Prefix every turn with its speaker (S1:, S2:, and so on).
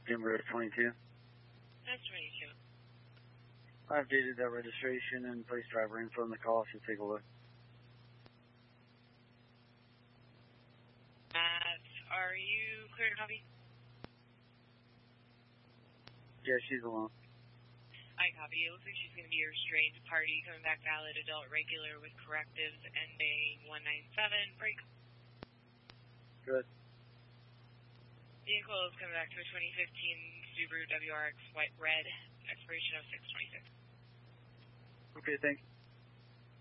S1: Denver 22.
S2: That's 22.
S1: I updated that registration and placed driver info in the call, so take a look.
S2: Are you clear to copy?
S1: Yeah, she's alone.
S2: I copy. It looks like she's going to be a restrained party, coming back valid adult regular with correctives ending 197. Break.
S1: Good.
S2: Vehicle is coming back to a 2015 Subaru WRX white red, expiration of 6/26.
S1: Okay, thanks.